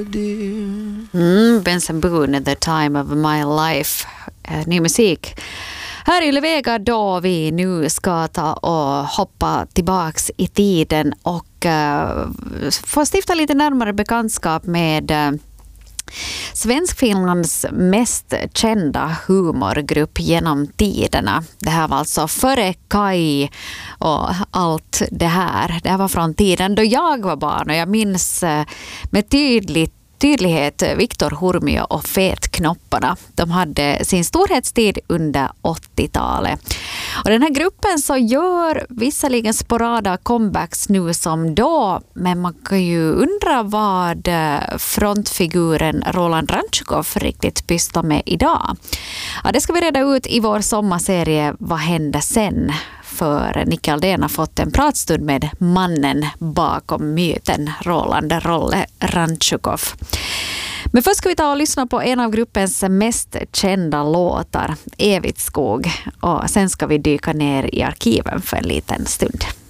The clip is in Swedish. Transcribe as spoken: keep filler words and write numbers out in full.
Mm, Benson Boone, The Time of My Life. Eh, ny musik. Här i Levega då vi nu ska ta och hoppa tillbaks i tiden och uh, få stifta lite närmare bekantskap med uh, Svenskfinlands mest kända humorgrupp genom tiderna. Det här var alltså före Kai och allt det här. Det här var från tiden då jag var barn och jag minns uh, med tydligt tydlighet Viktor Hurmio och Fetknopparna. De hade sin storhetstid under åttiotalet. Och den här gruppen så gör visserligen sporada comebacks nu som då, men man kan ju undra vad frontfiguren Roland Rantjukov riktigt pysslar med idag. Ja, det ska vi reda ut i vår sommarserie Vad händer sen? För Nicke Aldén har fått en pratstund med mannen bakom myten Roland Rolle Rantjukov. Men först ska vi ta och lyssna på en av gruppens mest kända låtar, Evigt skog. Och sen ska vi dyka ner i arkiven för en liten stund.